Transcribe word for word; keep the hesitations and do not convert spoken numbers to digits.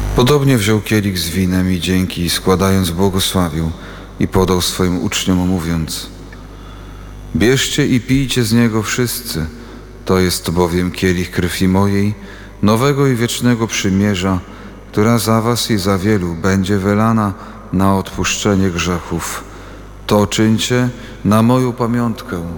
Podobnie wziął kielich z winem i dzięki składając błogosławił i podał swoim uczniom, mówiąc: bierzcie i pijcie z niego wszyscy, to jest bowiem kielich krwi mojej, nowego i wiecznego przymierza, która za was i za wielu będzie wylana na odpuszczenie grzechów. To czyńcie na moją pamiątkę.